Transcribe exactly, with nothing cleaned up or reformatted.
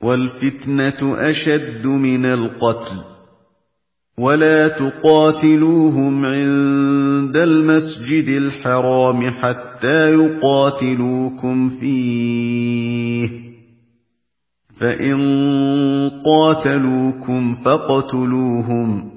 وَالْفِتْنَةُ أَشَدُّ مِنَ الْقَتْلِ وَلَا تُقَاتِلُوهُمْ عِندَ الْمَسْجِدِ الْحَرَامِ حَتَّىٰ يُقَاتِلُوكُمْ فِيهِ ۖ فَإِن قَاتَلُوكُمْ فَاقْتُلُوهُمْ ۗ